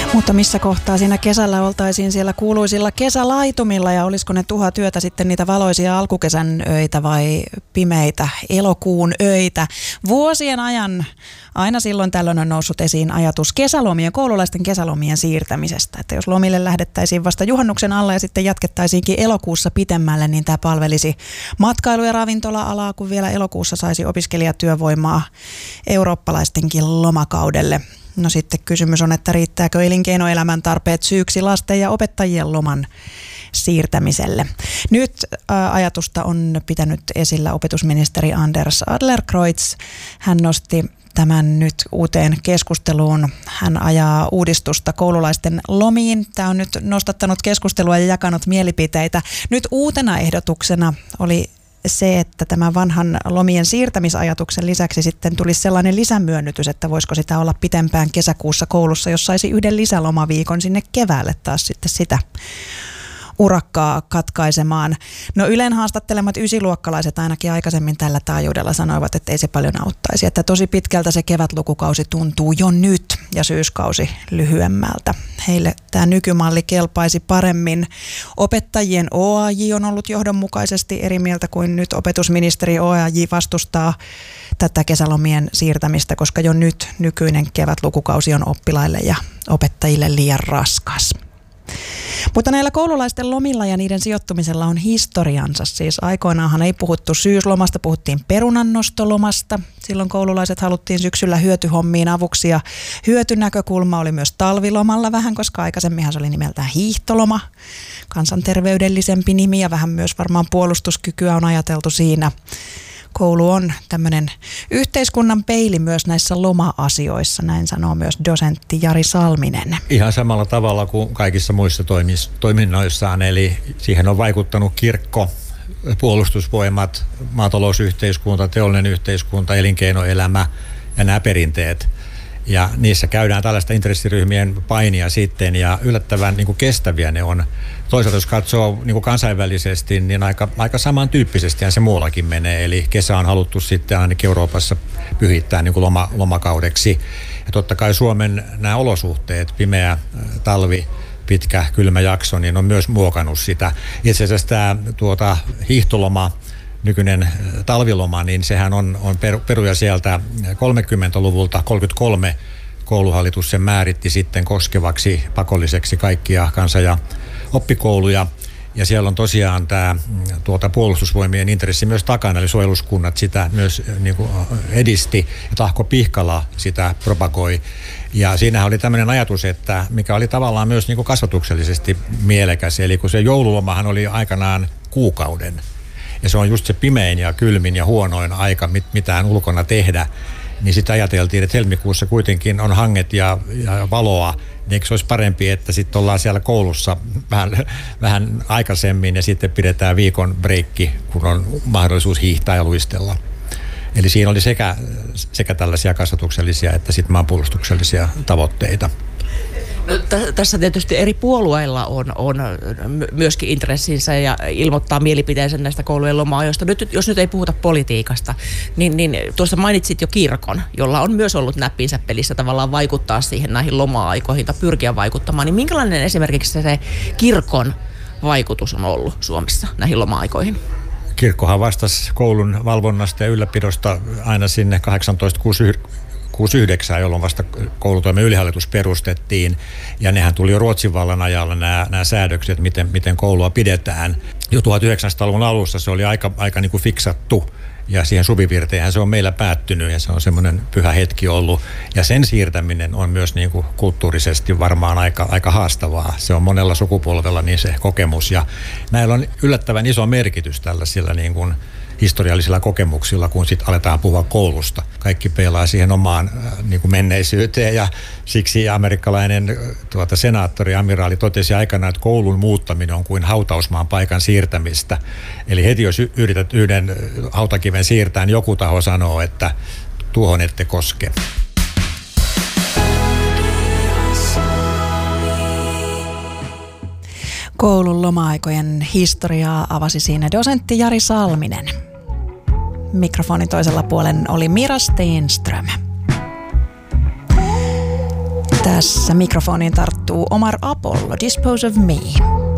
Mutta missä kohtaa siinä kesällä oltaisiin siellä kuuluisilla kesälaitumilla ja olisiko ne 1000 yötä sitten niitä valoisia alkukesän öitä vai pimeitä elokuun öitä? Vuosien ajan aina silloin tällöin on noussut esiin ajatus koululaisten kesälomien siirtämisestä. Että jos lomille lähdettäisiin vasta juhannuksen alla ja sitten jatkettaisiinkin elokuussa pitemmälle, niin tämä palvelisi matkailu- ja ravintola-alaa, kun vielä elokuussa saisi opiskelijatyövoimaa eurooppalaistenkin lomakaudelle. No sitten kysymys on, että riittääkö elinkeinoelämän tarpeet syyksi lasten ja opettajien loman siirtämiselle. Nyt ajatusta on pitänyt esillä opetusministeri Anders Adlercreutz. Hän nosti tämän nyt uuteen keskusteluun. Hän ajaa uudistusta koululaisten lomiin. Tämä on nyt nostattanut keskustelua ja jakanut mielipiteitä. Nyt uutena ehdotuksena oli se, että tämän vanhan lomien siirtämisajatuksen lisäksi sitten tulisi sellainen lisämyönnytys, että voisiko sitä olla pitempään kesäkuussa koulussa, jos saisi yhden lisälomaviikon sinne keväälle taas sitten sitä urakkaa katkaisemaan. No Ylen haastattelemat ysiluokkalaiset ainakin aikaisemmin tällä taajuudella sanoivat, että ei se paljon auttaisi. Että tosi pitkältä se kevätlukukausi tuntuu jo nyt ja syyskausi lyhyemmältä. Heille tämä nykymalli kelpaisi paremmin. Opettajien OAJ on ollut johdonmukaisesti eri mieltä kuin nyt opetusministeri. OAJ vastustaa tätä kesälomien siirtämistä, koska jo nyt nykyinen kevätlukukausi on oppilaille ja opettajille liian raskas. Mutta näillä koululaisten lomilla ja niiden sijoittumisella on historiansa. Siis aikoinaanhan ei puhuttu syyslomasta, puhuttiin perunannostolomasta. Silloin koululaiset haluttiin syksyllä hyötyhommiin avuksi ja hyötynäkökulma oli myös talvilomalla vähän, koska aikaisemminhan se oli nimeltään hiihtoloma. Kansanterveydellisempi nimi ja vähän myös varmaan puolustuskykyä on ajateltu siinä. Koulu on tämmöinen yhteiskunnan peili myös näissä loma-asioissa, näin sanoo myös dosentti Jari Salminen. Ihan samalla tavalla kuin kaikissa muissa toiminnoissaan, eli siihen on vaikuttanut kirkko, puolustusvoimat, maatalousyhteiskunta, teollinen yhteiskunta, elinkeinoelämä ja nämä perinteet. Ja niissä käydään tällaista intressiryhmien painia sitten ja yllättävän niin kuin kestäviä ne on. Toisaalta jos katsoo niin kuin kansainvälisesti, niin aika samantyyppisesti se muuallakin menee. Eli kesä on haluttu sitten ainakin Euroopassa pyhittää niin kuin lomakaudeksi. Ja totta kai Suomen nämä olosuhteet, pimeä talvi, pitkä kylmä jakso, niin on myös muokannut sitä. Itse asiassa tämä hiihtoloma, nykyinen talviloma, niin sehän on peruja sieltä 30-luvulta, 33 kouluhallitus sen määritti sitten koskevaksi pakolliseksi kaikkia kansa- ja oppikouluja. Ja siellä on tosiaan tämä puolustusvoimien intressi myös takana, eli suojeluskunnat sitä myös niin kuin edisti, ja Tahko Pihkala sitä propagoi. Ja siinähän oli tämmöinen ajatus, että mikä oli tavallaan myös niin kuin kasvatuksellisesti mielekäs, eli kun se joululomahan oli aikanaan kuukauden, ja se on just se pimein ja kylmin ja huonoin aika mitään ulkona tehdä, niin sitten ajateltiin, että helmikuussa kuitenkin on hanget ja valoa, niin eikö se olisi parempi, että sitten ollaan siellä koulussa vähän aikaisemmin ja sitten pidetään viikon breikki, kun on mahdollisuus hiihtää ja luistella. Eli siinä oli sekä tällaisia kasvatuksellisia että sitten maanpuolustuksellisia tavoitteita. No, tässä tietysti eri puolueilla on myöskin intressinsä ja ilmoittaa mielipiteensä näistä koulujen loma-ajoista. Jos nyt ei puhuta politiikasta, niin tuossa mainitsit jo kirkon, jolla on myös ollut näppinsä pelissä tavallaan vaikuttaa siihen näihin loma-aikoihin tai pyrkiä vaikuttamaan. Niin minkälainen esimerkiksi se kirkon vaikutus on ollut Suomessa näihin loma-aikoihin? Kirkkohan vastasi koulun valvonnasta ja ylläpidosta aina sinne 1869, jolloin vasta koulutoimen ylihallitus perustettiin. Ja nehän tuli jo Ruotsin vallan ajalla nämä säädökset, miten koulua pidetään. Jo 1900-luvun alussa se oli aika niin kuin fiksattu. Ja siihen suvivirteenhän se on meillä päättynyt ja se on semmoinen pyhä hetki ollut. Ja sen siirtäminen on myös niin kuin kulttuurisesti varmaan aika haastavaa. Se on monella sukupolvella niin se kokemus. Ja näillä on yllättävän iso merkitys tällaisilla niin kuin historiallisilla kokemuksilla, kun sitten aletaan puhua koulusta. Kaikki peilaa siihen omaan niin kuin menneisyyteen ja siksi amerikkalainen senaattori, amiraali totesi aikanaan, että koulun muuttaminen on kuin hautausmaan paikan siirtämistä. Eli heti jos yrität yhden hautakiven siirtää, niin joku taho sanoo, että tuohon ette koske. Koulun loma-aikojen historiaa avasi siinä dosentti Jari Salminen. Mikrofonin toisella puolen oli Mira Stenström. Tässä mikrofoniin tarttuu Omar Apollo, Dispose of Me.